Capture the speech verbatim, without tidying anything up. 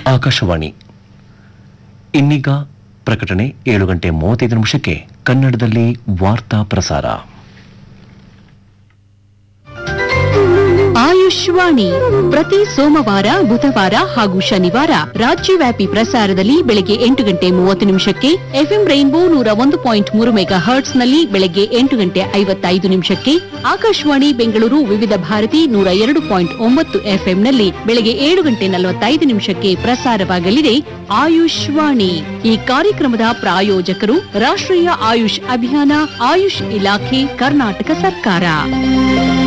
ಆಕಾಶವಾಣಿ. ಇನ್ನೀಗ ಪ್ರಕಟಣೆ ಏಳು ಗಂಟೆ ಮೂವತ್ತೈದು ನಿಮಿಷಕ್ಕೆ ಕನ್ನಡದಲ್ಲಿ ವಾರ್ತಾ ಪ್ರಸಾರ. ಆಯುಷ್ವಾಣಿ ಪ್ರತಿ ಸೋಮವಾರ, ಬುಧವಾರ ಹಾಗೂ ಶನಿವಾರ ರಾಜ್ಯವ್ಯಾಪಿ ಪ್ರಸಾರದಲ್ಲಿ ಬೆಳಗ್ಗೆ ಎಂಟು ಗಂಟೆ ಮೂವತ್ತು ನಿಮಿಷಕ್ಕೆ, ಎಫ್ಎಂ ರೈನ್ಬೋ ನೂರ ಒಂದು ಪಾಯಿಂಟ್ ಮೂರು ಮೆಗಾ ಹರ್ಟ್ಸ್ ನಲ್ಲಿ ಬೆಳಗ್ಗೆ ಎಂಟು ಗಂಟೆ ಐವತ್ತೈದು ನಿಮಿಷಕ್ಕೆ, ಆಕಾಶವಾಣಿ ಬೆಂಗಳೂರು ವಿವಿಧ ಭಾರತಿ ನೂರ ಎರಡು ಪಾಯಿಂಟ್ ಒಂಬತ್ತು ಎಫ್ಎಂನಲ್ಲಿ ಬೆಳಗ್ಗೆ ಏಳು ಗಂಟೆ ನಲವತ್ತೈದು ನಿಮಿಷಕ್ಕೆ ಪ್ರಸಾರವಾಗಲಿದೆ ಆಯುಷ್ವಾಣಿ. ಈ ಕಾರ್ಯಕ್ರಮದ ಪ್ರಾಯೋಜಕರು ರಾಷ್ಟ್ರೀಯ ಆಯುಷ್ ಅಭಿಯಾನ, ಆಯುಷ್ ಇಲಾಖೆ, ಕರ್ನಾಟಕ ಸರ್ಕಾರ.